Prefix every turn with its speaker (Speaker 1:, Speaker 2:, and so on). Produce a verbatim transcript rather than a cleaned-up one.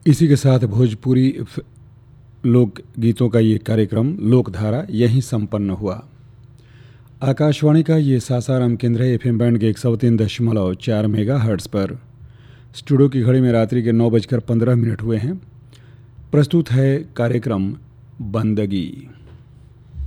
Speaker 1: इसी के साथ भोजपुरी फ- लोक गीतों का ये कार्यक्रम लोकधारा यहीं संपन्न हुआ। आकाशवाणी का ये सासाराम केंद्र है, एफएम बैंड के एक सौ तीन दशमलव चार मेगा हर्ट्स पर। स्टूडियो की घड़ी में रात्रि के नौ बजकर पंद्रह मिनट हुए हैं। प्रस्तुत है कार्यक्रम बंदगी।